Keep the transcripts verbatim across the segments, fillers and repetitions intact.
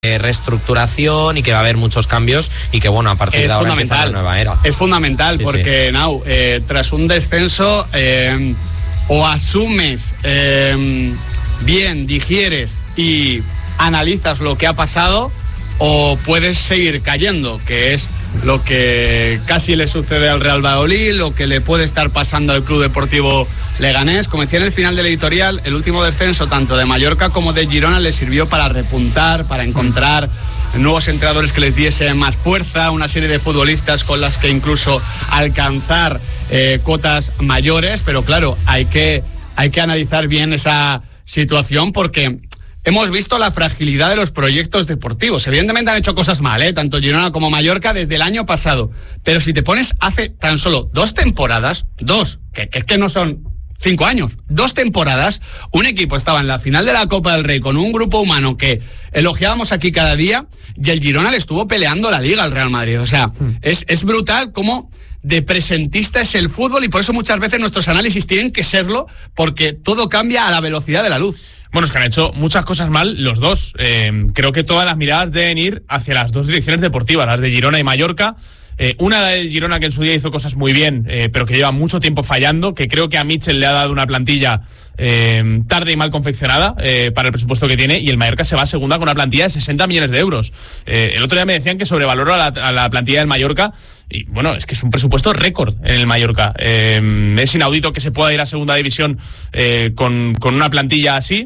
eh, reestructuración y que va a haber muchos cambios y que bueno, a partir es de ahora empieza una nueva era. Es fundamental sí, porque, sí. Nau, eh, tras un descenso eh, o asumes eh, bien, digieres y analizas lo que ha pasado, o puedes seguir cayendo, que es lo que casi le sucede al Real Valladolid, lo que le puede estar pasando al Club Deportivo Leganés. Como decía en el final del editorial, el último descenso tanto de Mallorca como de Girona le sirvió para repuntar, para encontrar nuevos entrenadores que les diesen más fuerza, una serie de futbolistas con las que incluso alcanzar eh, cotas mayores, pero claro, hay que, hay que analizar bien esa situación porque hemos visto la fragilidad de los proyectos deportivos. Evidentemente han hecho cosas mal, ¿eh? Tanto Girona como Mallorca desde el año pasado. Pero si te pones hace tan solo dos temporadas, dos, que, que, que no son cinco años, dos temporadas, un equipo estaba en la final de la Copa del Rey con un grupo humano que elogiábamos aquí cada día y el Girona le estuvo peleando la Liga al Real Madrid. O sea, mm. es, es brutal cómo de presentista es el fútbol y por eso muchas veces nuestros análisis tienen que serlo, porque todo cambia a la velocidad de la luz. Bueno, es que han hecho muchas cosas mal los dos. Eh, creo que todas las miradas deben ir hacia las dos direcciones deportivas, las de Girona y Mallorca. Eh, una de Girona que en su día hizo cosas muy bien, eh, pero que lleva mucho tiempo fallando, que creo que a Mitchell le ha dado una plantilla eh, tarde y mal confeccionada eh, para el presupuesto que tiene, y el Mallorca se va a segunda con una plantilla de sesenta millones de euros. Eh, el otro día me decían que sobrevaloró a la, a la plantilla del Mallorca, y bueno, es que es un presupuesto récord en el Mallorca. Eh, es inaudito que se pueda ir a segunda división eh, con, con una plantilla así.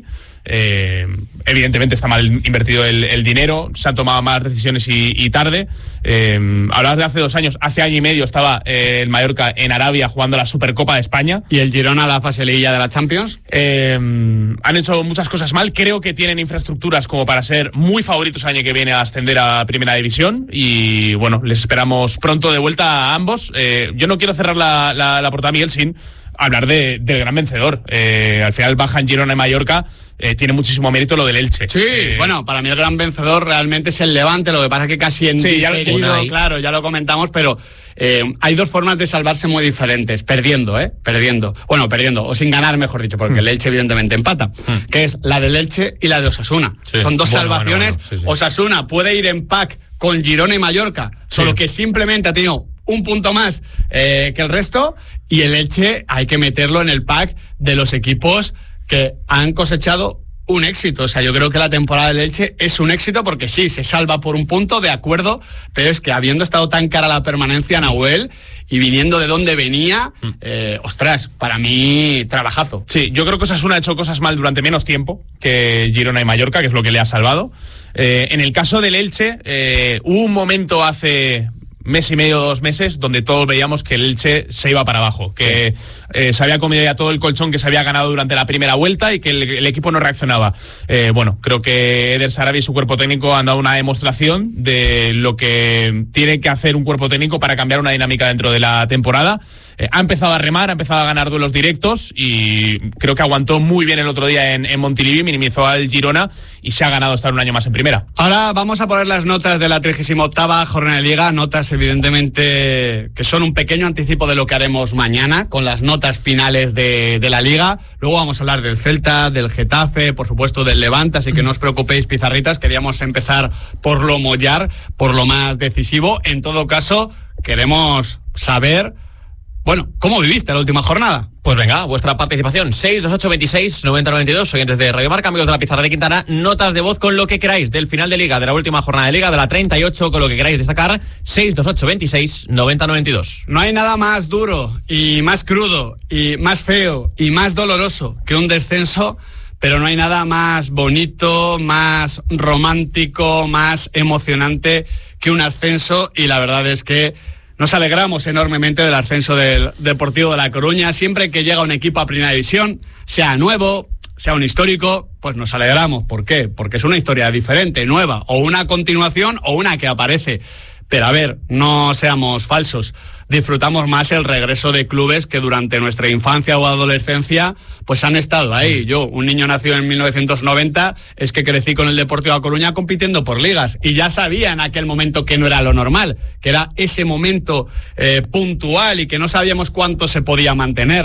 Eh, evidentemente está mal invertido el, el dinero, se han tomado malas decisiones y, y tarde. Eh, hablabas de hace dos años, hace año y medio estaba eh, el Mallorca en Arabia jugando la Supercopa de España. ¿Y el Girona la fase liguilla de la Champions? Eh, han hecho muchas cosas mal, creo que tienen infraestructuras como para ser muy favoritos el año que viene a ascender a Primera División y bueno, les esperamos pronto de vuelta a ambos. Eh, yo no quiero cerrar la, la, la portada, Miguel, sin hablar de, del gran vencedor. Eh, al final bajan Girona y Mallorca. Eh, tiene muchísimo mérito lo del Elche. Sí, eh, bueno, para mí el gran vencedor realmente es el Levante, lo que pasa que casi en sí, ya diferido, claro, ya lo comentamos, pero eh, hay dos formas de salvarse muy diferentes, perdiendo, ¿eh? Perdiendo. Bueno, perdiendo, o sin ganar, mejor dicho, porque mm. el Elche evidentemente empata, mm. que es la del Elche y la de Osasuna. Sí. Son dos bueno, salvaciones. Bueno, bueno, sí, sí. Osasuna puede ir en pack con Girona y Mallorca, sí. solo que simplemente ha tenido un punto más eh, que el resto, y el Elche hay que meterlo en el pack de los equipos que han cosechado un éxito. O sea, yo creo que la temporada del Elche es un éxito porque sí, se salva por un punto, de acuerdo, pero es que habiendo estado tan cara la permanencia, Nahuel, y viniendo de donde venía, eh, ostras, para mí, trabajazo. Sí, yo creo que Osasuna ha hecho cosas mal durante menos tiempo que Girona y Mallorca, que es lo que le ha salvado. Eh, en el caso del Elche, eh, hubo un momento hace mes y medio, dos meses, donde todos veíamos que el Elche se iba para abajo, que eh, se había comido ya todo el colchón que se había ganado durante la primera vuelta y que el, el equipo no reaccionaba. Eh, bueno, creo que Eder Sarabia y su cuerpo técnico han dado una demostración de lo que tiene que hacer un cuerpo técnico para cambiar una dinámica dentro de la temporada. Eh, ha empezado a remar, ha empezado a ganar duelos directos y creo que aguantó muy bien el otro día en, en Montilivi, minimizó al Girona y se ha ganado estar un año más en primera. Ahora vamos a poner las notas de la trigésima octava jornada de Liga, notas evidentemente que son un pequeño anticipo de lo que haremos mañana con las notas finales de, de la Liga. Luego vamos a hablar del Celta, del Getafe, por supuesto del Levante, así que no os preocupéis, pizarritas, queríamos empezar por lo mollar, por lo más decisivo. En todo caso, queremos saber, bueno, ¿cómo viviste la última jornada? Pues venga, vuestra participación, seis dos ocho veintiséis noventa noventa y dos, oyentes de Radio Marca, amigos de la Pizarra de Quintana, notas de voz con lo que queráis del final de Liga, de la última jornada de Liga, de la treinta y ocho, con lo que queráis destacar, seis dos ocho veintiséis noventa noventa y dos. No hay nada más duro y más crudo y más feo y más doloroso que un descenso, pero no hay nada más bonito, más romántico, más emocionante que un ascenso, y la verdad es que nos alegramos enormemente del ascenso del Deportivo de La Coruña. Siempre que llega un equipo a Primera División, sea nuevo, sea un histórico, pues nos alegramos. ¿Por qué? Porque es una historia diferente, nueva, o una continuación o una que aparece. Pero a ver, no seamos falsos. Disfrutamos más el regreso de clubes que durante nuestra infancia o adolescencia pues han estado ahí. Yo, un niño nacido en mil novecientos noventa, es que crecí con el Deportivo de La Coruña compitiendo por ligas y ya sabía en aquel momento que no era lo normal, que era ese momento eh, puntual y que no sabíamos cuánto se podía mantener.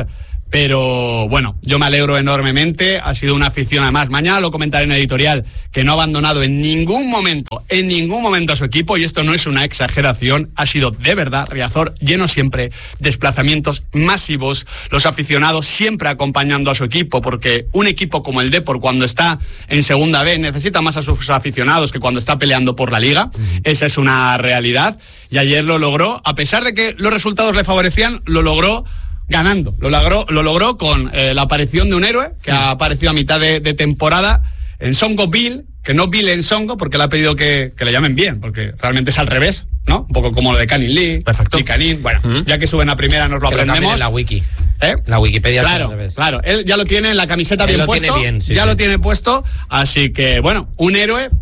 Pero bueno, yo me alegro enormemente, ha sido una afición además, mañana lo comentaré en editorial, que no ha abandonado en ningún momento, en ningún momento a su equipo, y esto no es una exageración, ha sido de verdad Riazor lleno siempre, desplazamientos masivos, los aficionados siempre acompañando a su equipo, porque un equipo como el Depor cuando está en segunda B necesita más a sus aficionados que cuando está peleando por la Liga, mm. esa es una realidad, y ayer lo logró, a pesar de que los resultados le favorecían, lo logró ganando, lo logró, lo logró con eh, la aparición de un héroe que ha aparecido a mitad de, de temporada en Songo Bill, que no Bill en Songo, porque le ha pedido que, que le llamen bien, porque realmente es al revés, ¿no? Un poco como lo de Canin Lee, perfecto. Y Canin, bueno, mm-hmm. ya que suben a primera nos lo que aprendemos. Lo en la wiki. ¿Eh? La Wikipedia claro, es al revés. Claro, él ya lo tiene en la camiseta él bien lo puesto, tiene bien, sí, ya sí. lo tiene puesto, así que bueno, un héroe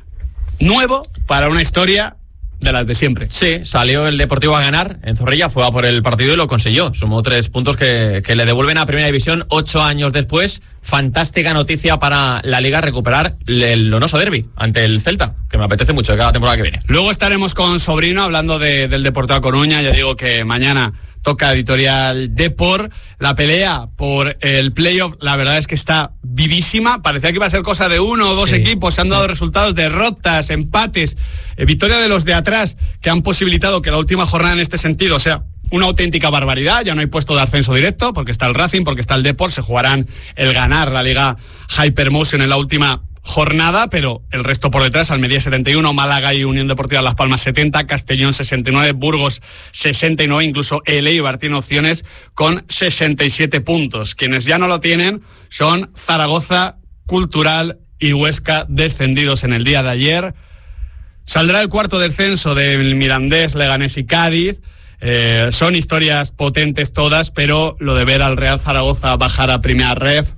nuevo para una historia de las de siempre. Sí, salió el Deportivo a ganar en Zorrilla, fue a por el partido y lo consiguió. Sumó tres puntos que, que le devuelven a Primera División ocho años después. Fantástica noticia para la Liga recuperar el Lonoso Derby ante el Celta, que me apetece mucho de cada temporada que viene. Luego estaremos con Sobrino hablando de, del Deportivo A Coruña. Ya digo que mañana toca editorial Depor. La pelea por el playoff, la verdad es que está vivísima. Parecía que iba a ser cosa de uno o dos sí. equipos. Se han dado resultados, derrotas, empates, eh, victoria de los de atrás, que han posibilitado que la última jornada en este sentido sea una auténtica barbaridad. Ya no hay puesto de ascenso directo, porque está el Racing, porque está el Depor. Se jugarán el ganar la Liga Hypermotion en la última jornada, pero el resto por detrás: Almería setenta y uno, Málaga y Unión Deportiva Las Palmas setenta, Castellón sesenta y nueve, Burgos sesenta y nueve, incluso el Eibar tiene opciones con sesenta y siete puntos. Quienes ya no lo tienen son Zaragoza, Cultural y Huesca, descendidos en el día de ayer. Saldrá el cuarto descenso del Mirandés, Leganés y Cádiz. Eh, son historias potentes todas, pero lo de ver al Real Zaragoza bajar a Primera Ref,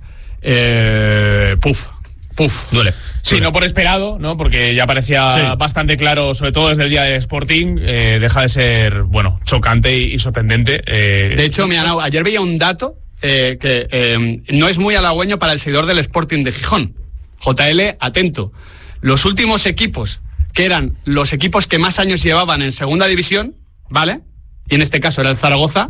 eh, puf, puf, duele. Sí, duele. no por esperado, ¿no? Porque ya parecía sí. bastante claro, sobre todo desde el día del Sporting, eh, deja de ser, bueno, chocante y, y sorprendente. Eh, de hecho, mira, ayer veía un dato eh, que eh, no es muy halagüeño para el seguidor del Sporting de Gijón. J L, atento. Los últimos equipos, que eran los equipos que más años llevaban en segunda división, ¿vale?, y en este caso era el Zaragoza,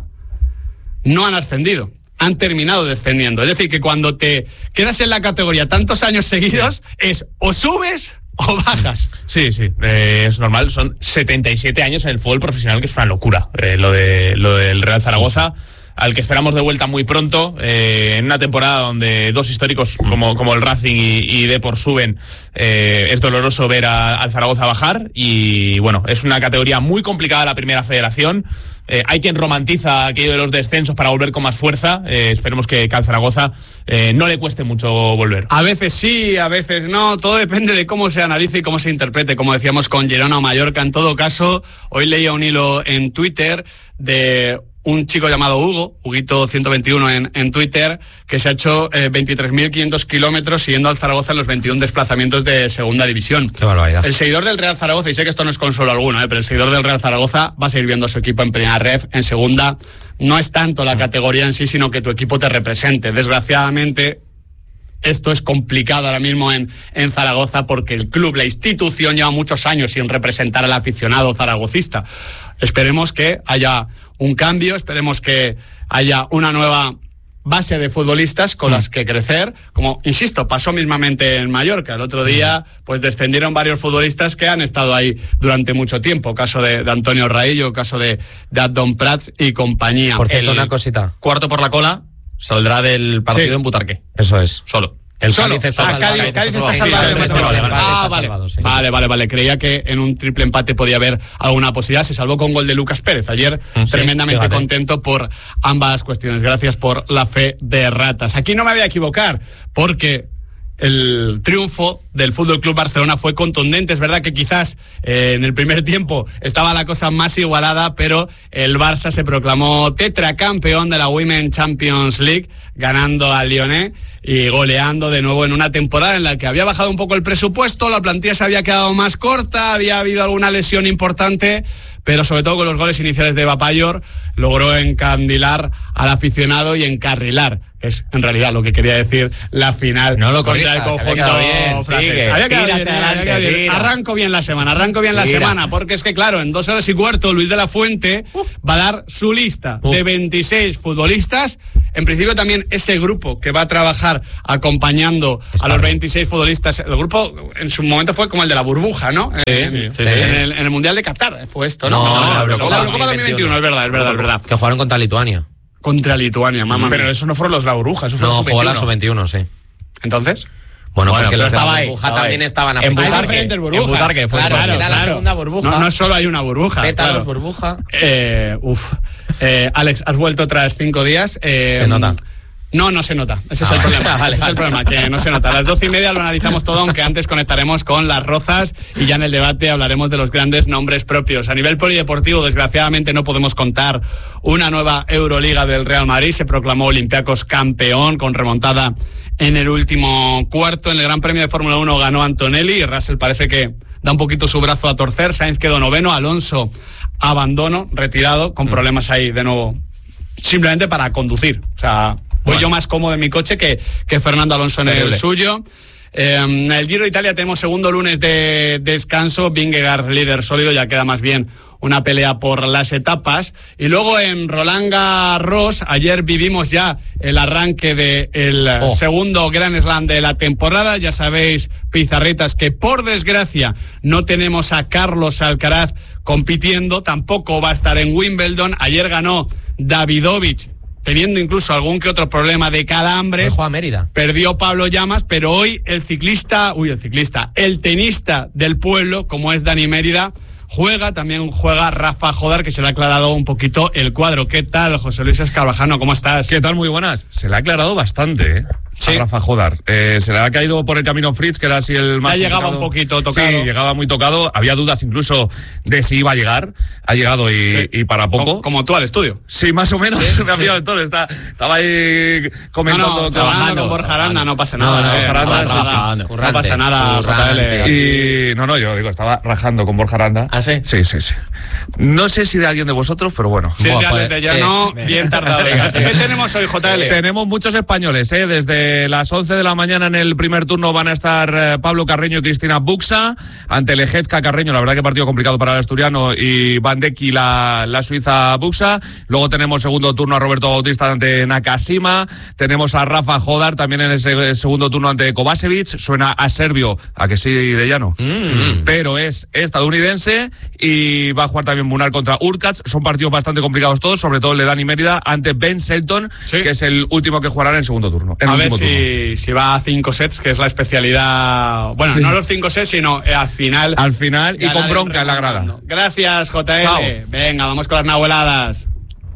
no han ascendido, han terminado descendiendo. Es decir, que cuando te quedas en la categoría tantos años seguidos, es o subes o bajas. Sí, sí, eh, es normal. Son setenta y siete años en el fútbol profesional, que es una locura, eh, lo, de, lo del Real Zaragoza. Sí, sí. Al que esperamos de vuelta muy pronto, eh, en una temporada donde dos históricos como, como el Racing y, y Depor suben, eh, es doloroso ver a, al Zaragoza bajar, y bueno, es una categoría muy complicada la Primera Federación. Eh, hay quien romantiza aquello de los descensos para volver con más fuerza. Eh, esperemos que, que al Zaragoza eh, no le cueste mucho volver. A veces sí, a veces no, todo depende de cómo se analice y cómo se interprete, como decíamos con Girona o Mallorca. En todo caso, hoy leía un hilo en Twitter de un chico llamado Hugo, Huguito ciento veintiuno en, en Twitter, que se ha hecho eh, veintitrés mil quinientos kilómetros siguiendo al Zaragoza en los veintiún desplazamientos de segunda división. Qué barbaridad. El seguidor del Real Zaragoza, y sé que esto no es consuelo alguno, eh, pero el seguidor del Real Zaragoza va a seguir viendo a su equipo en Primera Ref, en segunda. No es tanto la categoría en sí, sino que tu equipo te represente. Desgraciadamente, esto es complicado ahora mismo en, en Zaragoza, porque el club, la institución, lleva muchos años sin representar al aficionado zaragocista. Esperemos que haya un cambio, esperemos que haya una nueva base de futbolistas con mm. las que crecer. Como, insisto, pasó mismamente en Mallorca. El otro día, pues descendieron varios futbolistas que han estado ahí durante mucho tiempo. Caso de, de Antonio Raillo, caso de, de Adon Prats y compañía. Por cierto, el una cosita. Cuarto por la cola saldrá del partido sí. en Butarque. Eso es. Solo. El Solo. Cádiz está ah, salvado. Cádiz, Cádiz está sí, salvado. sí, Sí, sí, vale, vale, vale, ah, está vale. salvado, sí. vale, vale, vale. Creía que en un triple empate podía haber alguna posibilidad. Se salvó con gol de Lucas Pérez ayer. Sí, tremendamente fíjate. Contento por ambas cuestiones. Gracias por la fe de ratas. Aquí no me voy a equivocar, porque el triunfo del Fútbol Club Barcelona fue contundente. Es verdad que quizás eh, en el primer tiempo estaba la cosa más igualada, pero el Barça se proclamó tetracampeón de la Women Champions League, ganando al Lyonnais y goleando de nuevo en una temporada en la que había bajado un poco el presupuesto, la plantilla se había quedado más corta, había habido alguna lesión importante, pero sobre todo con los goles iniciales de Bapayor logró encandilar al aficionado y encarrilar es en realidad lo que quería decir la final no lo contra el conjunto bien, francés. sigue, Había quedado tira bien, hacia había quedado adelante, bien. tira. Arranco bien la semana, arranco bien la Tira. semana, porque es que claro, en dos horas y cuarto Luis de la Fuente uh. va a dar su lista uh. de veintiséis futbolistas. En principio también ese grupo que va a trabajar acompañando es a los veintiséis futbolistas. El grupo en su momento fue como el de la burbuja, ¿no? Sí, en, sí, sí, en, sí. El, en el Mundial de Qatar fue esto, ¿no? No, no, la Eurocopa, la Eurocopa dos mil veintiuno, es verdad, es verdad, es verdad. Que jugaron contra Lituania. Contra Lituania, mamá. Pero eso no fueron los de la burbuja, eso fue No, los jugó la sub veintiuno, sí. ¿Entonces? Bueno, Bueno, porque pero los de la estaba ahí, burbuja estaba también ahí. estaban En afectados. Butarque, diferentes burbujas. en Butarque fue Claro, el era la claro. segunda burbuja. No, no solo hay una burbuja. Pétalos, claro. burbuja. Eh, uf. Eh, Alex, has vuelto tras cinco días. Eh, Se nota. No, no se nota. Ese es Ah, el vale. problema. Vale. Ese es el problema, que no se nota. A las doce y media lo analizamos todo, aunque antes conectaremos con las Rozas y ya en el debate hablaremos de los grandes nombres propios. A nivel polideportivo, desgraciadamente, no podemos contar una nueva Euroliga del Real Madrid. Se proclamó Olympiacos campeón con remontada en el último cuarto. En el Gran Premio de Fórmula uno ganó Antonelli y Russell parece que da un poquito su brazo a torcer. Sainz quedó noveno, Alonso abandono, retirado, con problemas ahí de nuevo, simplemente para conducir. O sea, voy bueno. yo más cómodo en mi coche que, que Fernando Alonso en Terrible. el suyo. Eh, en el Giro de Italia tenemos segundo lunes de descanso, Vingegaard líder sólido, ya queda más bien una pelea por las etapas. Y luego en Roland Garros, ayer vivimos ya el arranque del oh. segundo Grand Slam de la temporada. Ya sabéis, pizarritas, que por desgracia no tenemos a Carlos Alcaraz compitiendo, tampoco va a estar en Wimbledon. Ayer ganó Davidovich, teniendo incluso algún que otro problema de calambres. Dejó a Mérida. Perdió Pablo Llamas, pero hoy el ciclista, uy, el ciclista, el tenista del pueblo, como es Dani Mérida, juega, también juega Rafa Jodar, que se le ha aclarado un poquito el cuadro. ¿Qué tal, José Luis Escarvajano? ¿Cómo estás? ¿Qué tal? Muy buenas. Se le ha aclarado bastante, ¿eh? Sí. A Rafa Jodar. Eh, se le ha caído por el camino Fritz, que era así el más... Ya llegaba un poquito tocado. Sí, llegaba muy tocado. Había dudas incluso de si iba a llegar. Ha llegado y, sí. y para poco. Como, como tú al estudio. Sí, más o menos. Sí, me ha pillado sí. el toro. Está, estaba ahí comentando... No, no, trabajando con Borja Aranda, no pasa No, nada. no, eh, Aranda, no, pasa sí, nada. sí. no pasa nada, J L. Y no, no, yo digo, estaba rajando con Borja Aranda. ¿Ah, sí? Sí, sí, sí. No sé si de alguien de vosotros, pero bueno. Sí, Buah, de pues, ya sí. no, bien tardado. ¿Qué tenemos hoy, J L? Tenemos muchos españoles, ¿eh? Desde las once de la mañana en el primer turno van a estar eh, Pablo Carreño y Cristina Buxa ante Lejezka Carreño, la verdad que partido complicado para el asturiano, y Van Deki, la, la suiza Buxa. Luego tenemos segundo turno a Roberto Bautista ante Nakashima. Tenemos a Rafa Jodar también en ese segundo turno ante Kovacevic. Suena a serbio, a que sí, de llano. Mm. Pero es estadounidense y va a jugar también Munar contra Urkacz. Son partidos bastante complicados todos, sobre todo el de Dani Mérida ante Ben Shelton, sí. que es el último que jugará en el segundo turno. En a el ver si, turno. si va a cinco sets, que es la especialidad. Bueno, sí. no los cinco sets, sino eh, al final. Al final y con bronca en la grada. Gracias, J L. Chao. Venga, vamos con las nahueladas.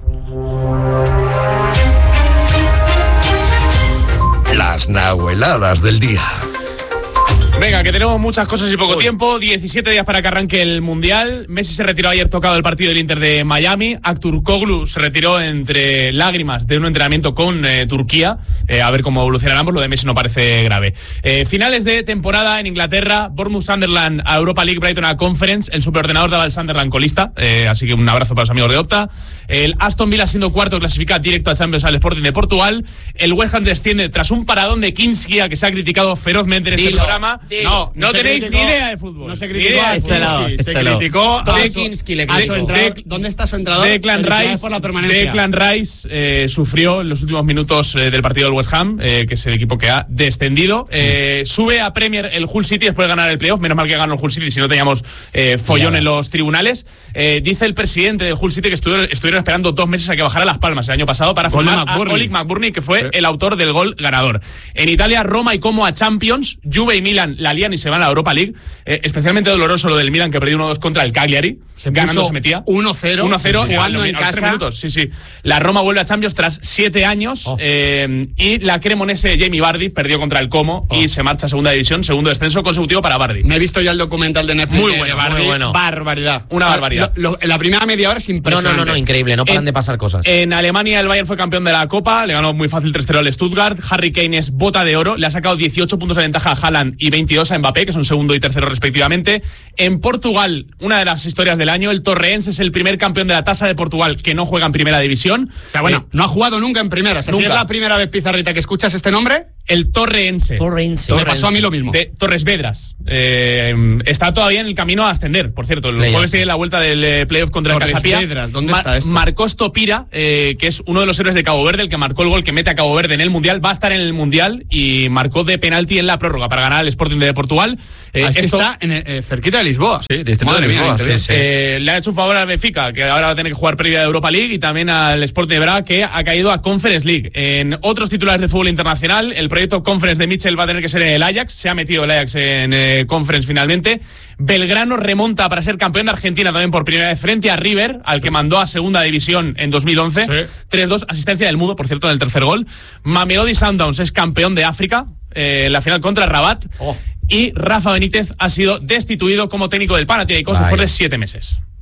Las nahueladas del día. Venga, que tenemos muchas cosas y poco Uy. tiempo. diecisiete días para que arranque el Mundial. Messi se retiró ayer tocado del partido del Inter de Miami. Aktürkoğlu se retiró entre lágrimas de un entrenamiento con eh, Turquía. Eh, a ver cómo evolucionan ambos. Lo de Messi no parece grave. Eh, finales de temporada en Inglaterra. Bournemouth Sunderland a Europa League, Brighton a Conference. El superordenador daba al Sunderland colista. Eh, así que un abrazo para los amigos de Opta. El Aston Villa, siendo cuarto, clasifica directo a Champions al Sporting de Portugal. El West Ham desciende tras un paradón de Kinski, a que se ha criticado ferozmente en este Dilo. programa. No, no, no tenéis criticó, ni idea de fútbol. No se Ni criticó idea a de Kinski, se Échalo. criticó a De su, Kinski le a su criticó. entrenador. De- ¿Dónde está su entrenador? Declan Felicidades Rice, por la permanencia. Declan Rice eh, sufrió en los últimos minutos eh, del partido del West Ham, eh, que es el equipo que ha descendido. Eh, sube a Premier el Hull City después de ganar el playoff. Menos mal que ganó el Hull City, si no teníamos eh, follón Ya. en los tribunales. Eh, dice el presidente del Hull City que estuvieron, estuvieron esperando dos meses a que bajara Las Palmas el año pasado para Gol de firmar a McBurney. Oleg McBurney, que fue Sí. el autor del gol ganador. En Italia, Roma y Como a Champions. Juve y Milan la lían y se van a la Europa League. Eh, especialmente doloroso lo del Milan, que perdió uno dos contra el Cagliari. Se ganando puso se metía. uno cero. uno cero Sí, sí, jugando en a los tres casa. minutos. Sí, sí. La Roma vuelve a Champions tras siete años. Oh. eh, y la cremonese Jamie Vardy perdió contra el Como Oh. y se marcha a segunda división. Segundo descenso consecutivo para Vardy. Me he visto ya el documental de Netflix. Muy de bueno, Vardy. muy bueno. Barbaridad. Una O sea, barbaridad. lo- lo- en la primera media hora es No, impresionante. no, no, no, increíble. No paran En- de pasar cosas. En Alemania el Bayern fue campeón de la Copa, le ganó muy fácil tres cero al Stuttgart. Harry Kane es bota de oro, le ha sacado dieciocho puntos de ventaja a Haaland y veinte veintidós a Mbappé, que son segundo y tercero respectivamente. En Portugal, una de las historias del año, el Torreense es el primer campeón de la tasa de Portugal que no juega en primera división. O sea, bueno, Eh, no ha jugado nunca en primera. O sea, si nunca. es la primera vez, Pizarrita, que escuchas este nombre, el Torreense. Torreense. me pasó a mí lo mismo. De Torres Vedras. Eh, está todavía en el camino a ascender, por cierto. El Playoff. jueves tiene la vuelta del eh, playoff contra Torres el Casapía. Vedras, ¿dónde está esto? Marcos Topira, eh, que es uno de los héroes de Cabo Verde, el que marcó el gol que mete a Cabo Verde en el Mundial, va a estar en el Mundial y marcó de penalti en la prórroga para ganar al Sporting de Portugal. Eh, Ah, es que esto- está en, eh, cerquita de Lisboa. Sí, distrito Madre de mía, Lisboa, increíble. sí, sí. Eh, le ha hecho un favor al Benfica, que ahora va a tener que jugar previa de Europa League, y también al Sporting de Braga, que ha caído a Conference League. En otros titulares de fútbol internacional, el proyecto Conference de Mitchell va a tener que ser en el Ajax. Se ha metido el Ajax en eh, Conference finalmente. Belgrano remonta para ser campeón de Argentina también por primera vez frente a River, al que mandó a segunda división en dos mil once. Sí. tres dos, asistencia del Mudo, por cierto, en el tercer gol. Mamelodi Sundowns es campeón de África eh, en la final contra Rabat. Oh. Y Rafa Benítez ha sido destituido como técnico del Panathinaikos Vaya. después de siete meses.